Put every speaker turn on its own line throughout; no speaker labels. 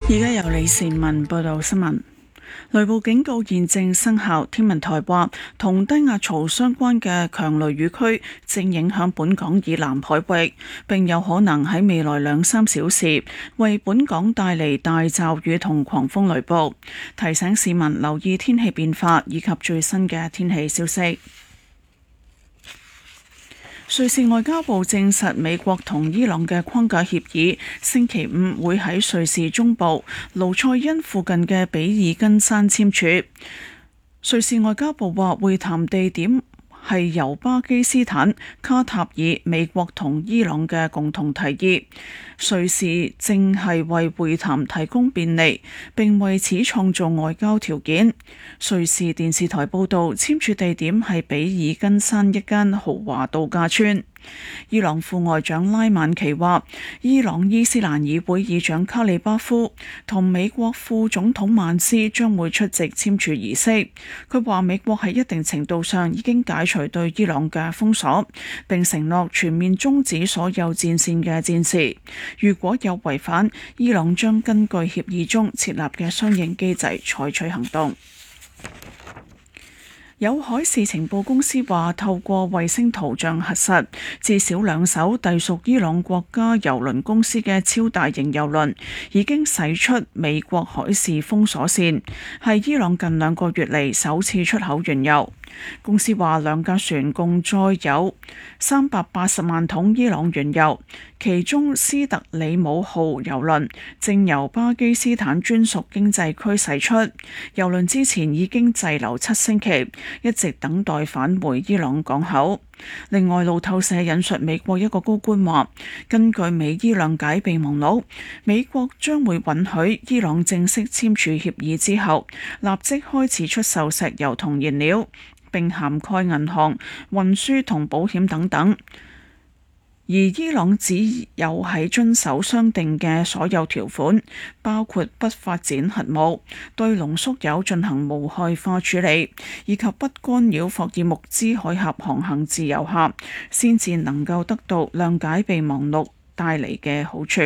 而家由李善文報道新聞。雷暴警告現正生效，天文台話同低壓槽相關嘅強雷雨區正影響本港以南海域，並有可能喺未來2-3小時為本港帶嚟大驟雨同狂風雷暴，提醒市民留意天氣變化以及最新嘅天氣消息。瑞士外交部證實，美國同伊朗嘅框架協議星期五會喺瑞士中部盧塞恩附近嘅比爾根山簽署。瑞士外交部話，會談地點係由巴基斯坦、卡塔爾、美國同伊朗嘅共同提議。瑞士正係為會談提供便利，並為此創造外交條件。瑞士電視台報道，簽署地點係比爾根山一間豪華度假村。伊朗副外長拉曼奇話，伊朗伊斯蘭議會議長卡里巴夫同美國副總統曼斯將會出席簽署儀式。佢話美國喺一定程度上已經解除對伊朗嘅封鎖，並承諾全面終止所有戰線嘅戰事。如果有違反，伊朗將根據協議中設立嘅相應機制採取行動。有海事情報公司話，透過衛星圖像核實，至少2艘隸屬伊朗國家郵輪公司嘅超大型郵輪已經駛出美國海事封鎖線，係伊朗近2個月嚟首次出口原油。公司話2架船共載有380萬桶伊朗原油，其中斯特里姆號郵輪正由巴基斯坦專屬經濟區駛出，郵輪之前已經滯留7星期，一直等待返回伊朗港口。另外，路透社引述美國一個高官話，根據美伊諒解備忘錄，美國將會允許伊朗正式簽署協議之後，立即開始出售石油同燃料，並涵蓋銀行、運輸同保險等等。而伊朗只有喺遵守商定嘅所有條款，包括不發展核武、對濃縮鈾進行無害化處理，以及不干擾霍爾木茲海峽航行自由下，先至能夠得到諒解備忘錄帶嚟嘅好處。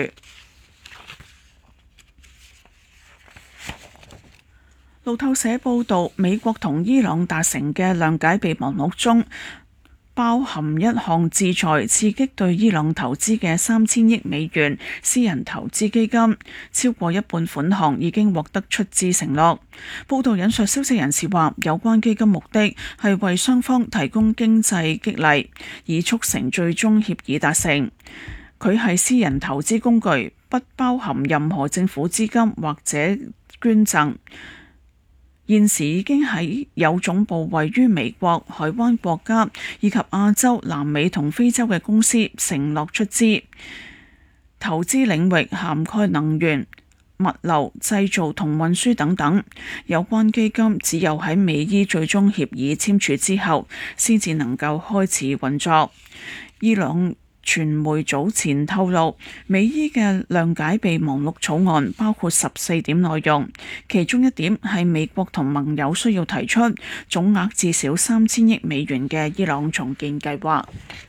路透社報導，美國同伊朗達成嘅諒解備忘錄中，包含一項制裁刺激對伊朗投資嘅3000億美元私人投資基金，超過一半款項已經獲得出資承諾。報道引述消息人士話，有關基金目的係為雙方提供經濟激勵，以促成最終協議達成。佢係私人投資工具，不包含任何政府資金或者捐贈。現時已經喺有總部位於美國、海灣國家以及亞洲、南美同非洲嘅公司承諾出資。投資領域涵蓋能源、物流、製造同運輸等等。有關基金只有喺美伊最終協議簽署之後，先至能夠開始運作。伊朗傳媒早前透露，美伊嘅諒解備忘錄草案包括14點內容，其中一點係美國同盟友需要提出總額至少3000億美元嘅伊朗重建計劃。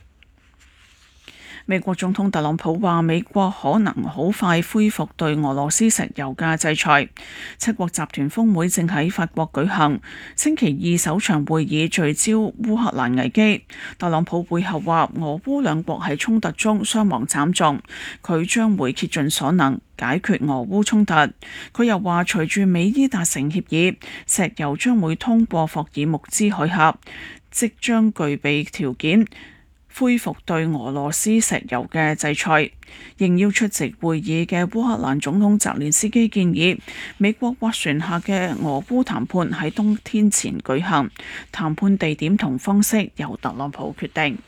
美國總統特朗普話，美國可能好快恢復對俄羅斯石油嘅制裁。7國集團峰會正喺法國舉行，星期2首場會議聚焦烏克蘭危機。特朗普會後話，俄烏兩國喺衝突中傷亡慘重，佢將會竭盡所能解決俄烏衝突。佢又話，隨住美伊達成協議，石油將會通過霍爾木茲海峽，即將具備條件恢復對俄羅斯石油嘅制裁。應邀出席會議嘅烏克蘭總統澤連斯基建議，美國斡旋下嘅俄烏談判喺冬天前舉行，談判地點同方式由特朗普決定。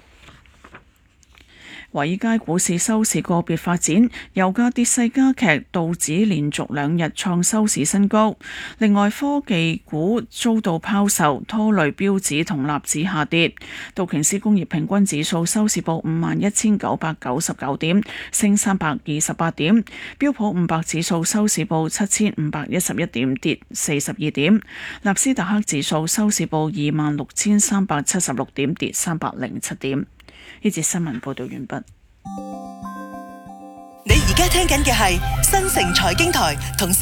華爾街股市收市個別發展，油價跌勢加劇，道指連續2日創收市新高。另外，科技股遭到拋售，拖累標指同納指下跌。道瓊斯工業平均指數收市報51,999點，升328點。標普500指數收市報7,511點，跌42點。納斯達克指數收市報26,376點，跌307點。呢節新聞報道完畢。
你而家聽緊嘅係新城財經台同